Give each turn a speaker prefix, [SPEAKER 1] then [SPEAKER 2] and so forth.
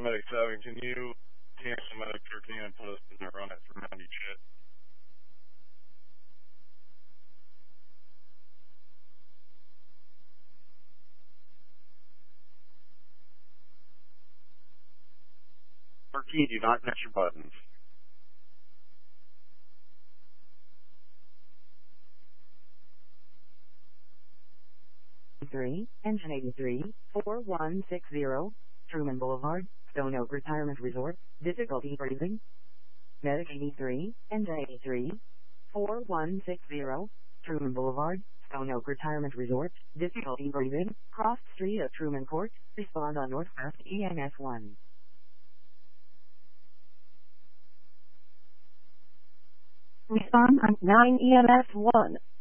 [SPEAKER 1] Medic 7, can you cancel Medic 13 and put us in the run it for 90 shit? Turkey, do not touch your buttons.
[SPEAKER 2] Engine 83, 4160, Truman Boulevard, Stone Oak Retirement Resort, difficulty breathing. Medic 83, Engine 83, 4160, Truman Boulevard, Stone Oak Retirement Resort, difficulty breathing, cross street at Truman Court, respond on Northwest EMS 1.
[SPEAKER 3] Respond on 9 EMS 1.